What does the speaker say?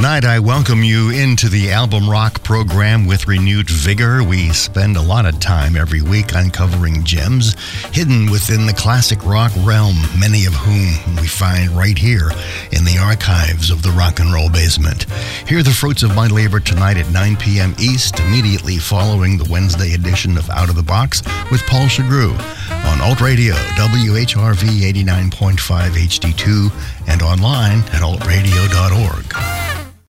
Tonight, I welcome you into the Album Rock program with renewed vigor. We spend a lot of time every week uncovering gems hidden within the classic rock realm, many of whom we find right here in the archives of the Rock and Roll Basement. Hear the fruits of my labor tonight at 9 p.m. East, immediately following the Wednesday edition of Out of the Box with Paul Chagru on Alt Radio, WHRV 89.5 HD2, and online at altradio.org.